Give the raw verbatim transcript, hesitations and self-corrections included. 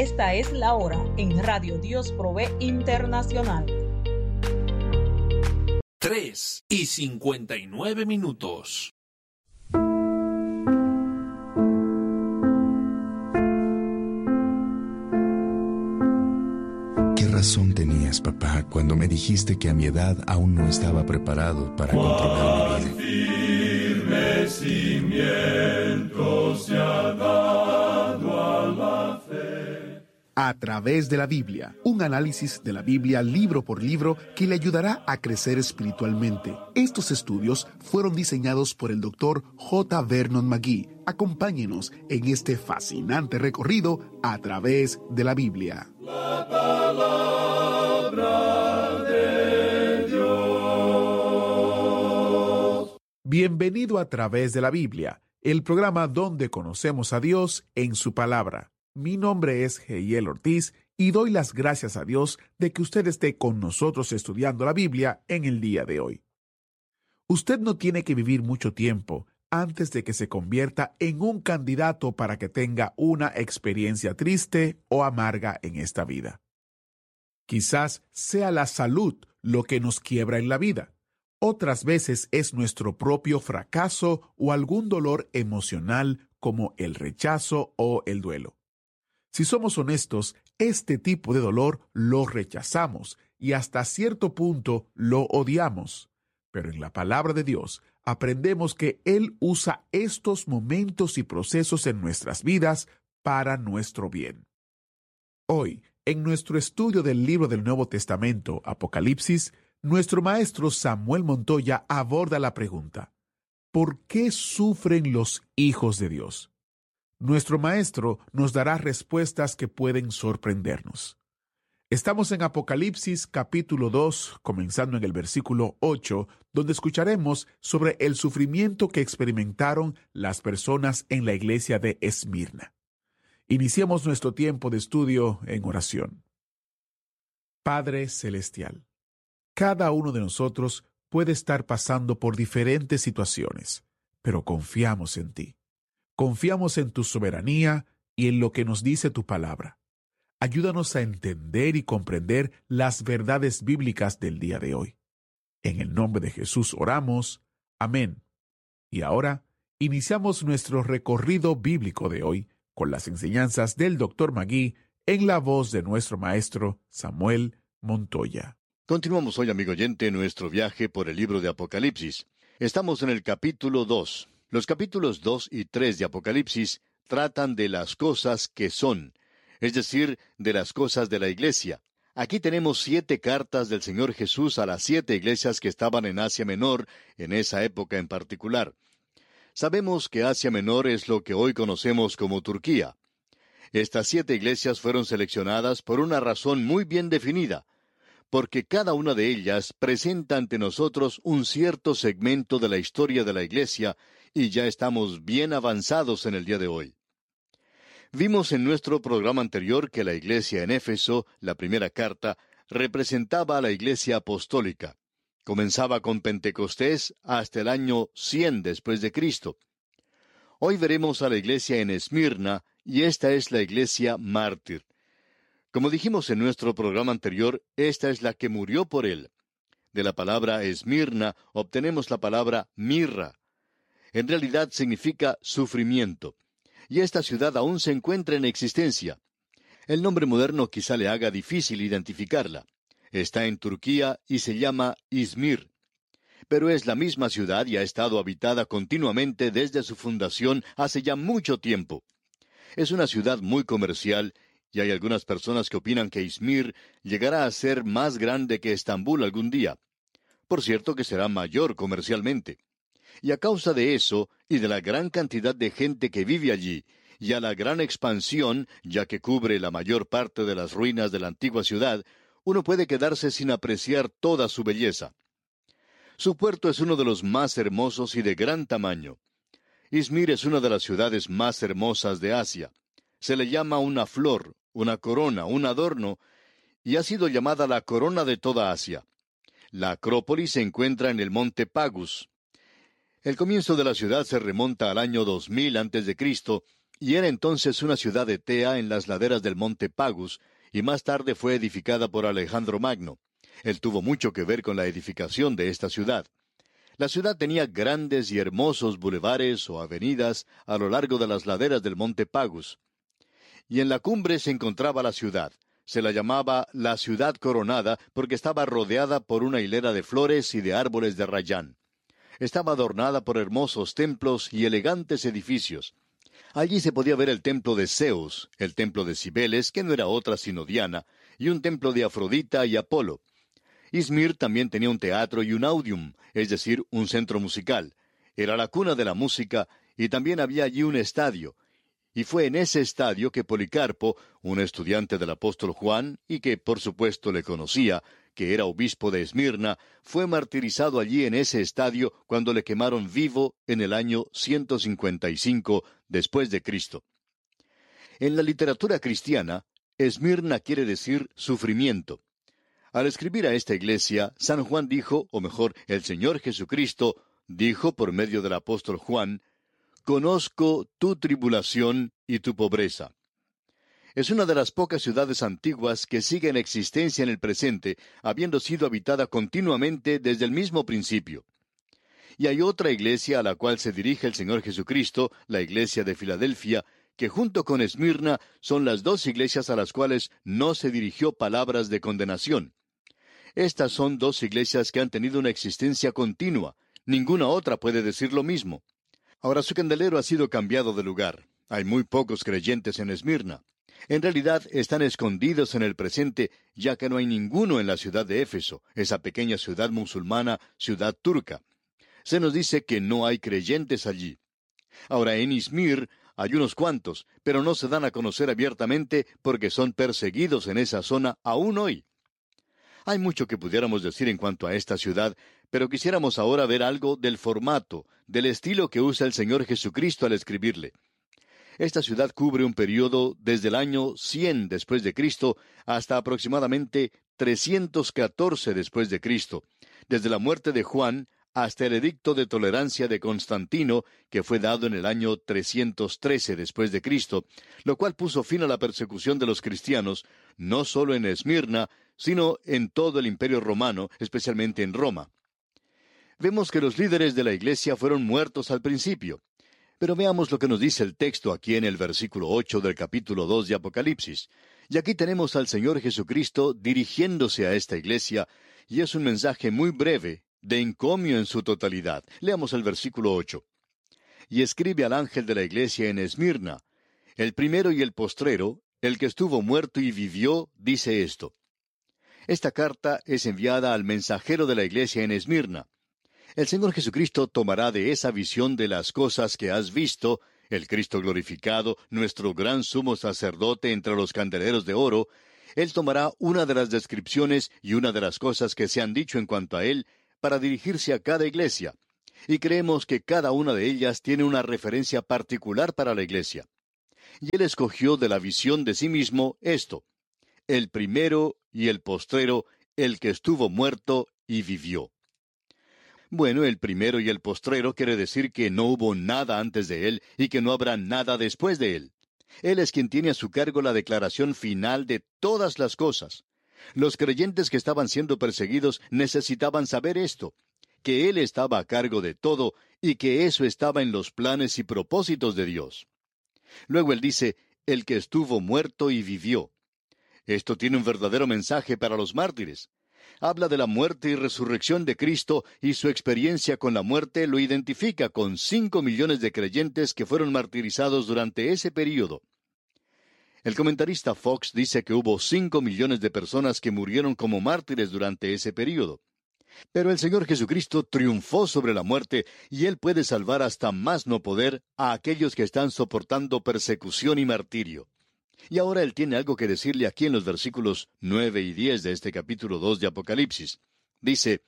Esta es la hora en Radio Dios Provee Internacional. Tres y cincuenta y nueve minutos. ¿Qué razón tenías, papá, cuando me dijiste que a mi edad aún no estaba preparado para controlar mi vida? Firme cimiento se ha dado a la fe. A través de la Biblia, un análisis de la Biblia libro por libro que le ayudará a crecer espiritualmente. Estos estudios fueron diseñados por el doctor J. Vernon McGee. Acompáñenos en este fascinante recorrido a través de la Biblia. La palabra de Dios. Bienvenido a Través de la Biblia, el programa donde conocemos a Dios en su palabra. Mi nombre es Heiel Ortiz y doy las gracias a Dios de que usted esté con nosotros estudiando la Biblia en el día de hoy. Usted no tiene que vivir mucho tiempo antes de que se convierta en un candidato para que tenga una experiencia triste o amarga en esta vida. Quizás sea la salud lo que nos quiebra en la vida. Otras veces es nuestro propio fracaso o algún dolor emocional como el rechazo o el duelo. Si somos honestos, este tipo de dolor lo rechazamos y hasta cierto punto lo odiamos. Pero en la palabra de Dios aprendemos que Él usa estos momentos y procesos en nuestras vidas para nuestro bien. Hoy, en nuestro estudio del libro del Nuevo Testamento, Apocalipsis, nuestro maestro Samuel Montoya aborda la pregunta: ¿por qué sufren los hijos de Dios? Nuestro maestro nos dará respuestas que pueden sorprendernos. Estamos en Apocalipsis capítulo dos, comenzando en el versículo ocho, donde escucharemos sobre el sufrimiento que experimentaron las personas en la iglesia de Esmirna. Iniciemos nuestro tiempo de estudio en oración. Padre Celestial, cada uno de nosotros puede estar pasando por diferentes situaciones, pero confiamos en ti. Confiamos en tu soberanía y en lo que nos dice tu palabra. Ayúdanos a entender y comprender las verdades bíblicas del día de hoy. En el nombre de Jesús oramos. Amén. Y ahora, iniciamos nuestro recorrido bíblico de hoy con las enseñanzas del doctor McGee en la voz de nuestro maestro Samuel Montoya. Continuamos hoy, amigo oyente, nuestro viaje por el libro de Apocalipsis. Estamos en el capítulo dos. Los capítulos dos y tres de Apocalipsis tratan de las cosas que son, es decir, de las cosas de la iglesia. Aquí tenemos siete cartas del Señor Jesús a las siete iglesias que estaban en Asia Menor, en esa época en particular. Sabemos que Asia Menor es lo que hoy conocemos como Turquía. Estas siete iglesias fueron seleccionadas por una razón muy bien definida, porque cada una de ellas presenta ante nosotros un cierto segmento de la historia de la iglesia, y ya estamos bien avanzados en el día de hoy. Vimos en nuestro programa anterior que la iglesia en Éfeso, la primera carta, representaba a la iglesia apostólica. Comenzaba con Pentecostés hasta el año cien después de Cristo. Hoy veremos a la iglesia en Esmirna, y esta es la iglesia mártir. Como dijimos en nuestro programa anterior, esta es la que murió por él. De la palabra Esmirna obtenemos la palabra mirra. En realidad significa sufrimiento. Y esta ciudad aún se encuentra en existencia. El nombre moderno quizá le haga difícil identificarla. Está en Turquía y se llama Izmir. Pero es la misma ciudad y ha estado habitada continuamente desde su fundación hace ya mucho tiempo. Es una ciudad muy comercial, y hay algunas personas que opinan que Izmir llegará a ser más grande que Estambul algún día. Por cierto que será mayor comercialmente. Y a causa de eso, y de la gran cantidad de gente que vive allí, y a la gran expansión, ya que cubre la mayor parte de las ruinas de la antigua ciudad, uno puede quedarse sin apreciar toda su belleza. Su puerto es uno de los más hermosos y de gran tamaño. Izmir es una de las ciudades más hermosas de Asia. Se le llama una flor, una corona, un adorno, y ha sido llamada la corona de toda Asia. La Acrópolis se encuentra en el monte Pagus. El comienzo de la ciudad se remonta al año dos mil antes de Cristo, y era entonces una ciudad etea en las laderas del monte Pagus, y más tarde fue edificada por Alejandro Magno. Él tuvo mucho que ver con la edificación de esta ciudad. La ciudad tenía grandes y hermosos bulevares o avenidas a lo largo de las laderas del monte Pagus. Y en la cumbre se encontraba la ciudad. Se la llamaba la ciudad coronada porque estaba rodeada por una hilera de flores y de árboles de rayán. Estaba adornada por hermosos templos y elegantes edificios. Allí se podía ver el templo de Zeus, el templo de Cibeles, que no era otra sino Diana, y un templo de Afrodita y Apolo. Izmir también tenía un teatro y un audium, es decir, un centro musical. Era la cuna de la música, y también había allí un estadio. Y fue en ese estadio que Policarpo, un estudiante del apóstol Juan, y que por supuesto le conocía, que era obispo de Esmirna, fue martirizado allí en ese estadio cuando le quemaron vivo en el año ciento cincuenta y cinco después de Cristo. En la literatura cristiana, Esmirna quiere decir sufrimiento. Al escribir a esta iglesia, San Juan dijo, o mejor, el Señor Jesucristo dijo por medio del apóstol Juan, «Conozco tu tribulación y tu pobreza». Es una de las pocas ciudades antiguas que sigue en existencia en el presente, habiendo sido habitada continuamente desde el mismo principio. Y hay otra iglesia a la cual se dirige el Señor Jesucristo, la iglesia de Filadelfia, que junto con Esmirna son las dos iglesias a las cuales no se dirigió palabras de condenación. Estas son dos iglesias que han tenido una existencia continua. Ninguna otra puede decir lo mismo. Ahora su candelero ha sido cambiado de lugar. Hay muy pocos creyentes en Esmirna. En realidad están escondidos en el presente, ya que no hay ninguno en la ciudad de Éfeso, esa pequeña ciudad musulmana, ciudad turca. Se nos dice que no hay creyentes allí. Ahora en Izmir hay unos cuantos, pero no se dan a conocer abiertamente porque son perseguidos en esa zona aún hoy. Hay mucho que pudiéramos decir en cuanto a esta ciudad, pero quisiéramos ahora ver algo del formato, del estilo que usa el Señor Jesucristo al escribirle. Esta ciudad cubre un periodo desde el año cien después de Cristo hasta aproximadamente trescientos catorce después de Cristo, desde la muerte de Juan hasta el edicto de tolerancia de Constantino, que fue dado en el año trescientos trece después de Cristo, lo cual puso fin a la persecución de los cristianos, no solo en Esmirna, sino en todo el Imperio Romano, especialmente en Roma. Vemos que los líderes de la iglesia fueron muertos al principio. Pero veamos lo que nos dice el texto aquí en el versículo ocho del capítulo dos de Apocalipsis. Y aquí tenemos al Señor Jesucristo dirigiéndose a esta iglesia, y es un mensaje muy breve, de encomio en su totalidad. Leamos el versículo ocho. Y escribe al ángel de la iglesia en Esmirna, el primero y el postrero, el que estuvo muerto y vivió, dice esto. Esta carta es enviada al mensajero de la iglesia en Esmirna. El Señor Jesucristo tomará de esa visión de las cosas que has visto, el Cristo glorificado, nuestro gran sumo sacerdote entre los candeleros de oro. Él tomará una de las descripciones y una de las cosas que se han dicho en cuanto a Él para dirigirse a cada iglesia. Y creemos que cada una de ellas tiene una referencia particular para la iglesia. Y Él escogió de la visión de sí mismo esto: el primero y el postrero, el que estuvo muerto y vivió. Bueno, el primero y el postrero quiere decir que no hubo nada antes de Él y que no habrá nada después de Él. Él es quien tiene a su cargo la declaración final de todas las cosas. Los creyentes que estaban siendo perseguidos necesitaban saber esto, que Él estaba a cargo de todo y que eso estaba en los planes y propósitos de Dios. Luego Él dice, el que estuvo muerto y vivió. Esto tiene un verdadero mensaje para los mártires. Habla de la muerte y resurrección de Cristo, y su experiencia con la muerte lo identifica con cinco millones de creyentes que fueron martirizados durante ese período. El comentarista Fox dice que hubo cinco millones de personas que murieron como mártires durante ese período. Pero el Señor Jesucristo triunfó sobre la muerte, y Él puede salvar hasta más no poder a aquellos que están soportando persecución y martirio. Y ahora Él tiene algo que decirle aquí en los versículos nueve y diez de este capítulo dos de Apocalipsis. Dice,